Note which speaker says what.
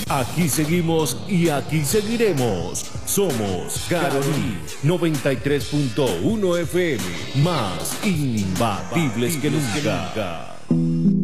Speaker 1: Aquí seguimos y aquí seguiremos. Somos Caroní 93.1 FM, más imbatibles que nunca.